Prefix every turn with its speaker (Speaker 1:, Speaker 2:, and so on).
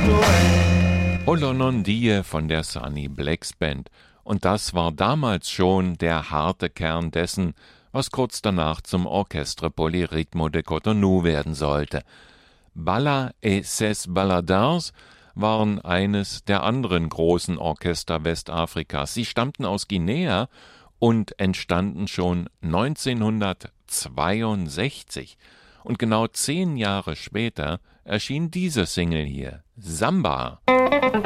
Speaker 1: Holonondie von der Sunny Blacks Band. Und das war damals schon der harte Kern dessen, was kurz danach zum Orchestre Polyrythme de Cotonou werden sollte. Balla et Ses Balladins waren eines der anderen großen Orchester Westafrikas. Sie stammten aus Guinea und entstanden schon 1962. Und genau 10 Jahre später erschien diese Single hier, Samba.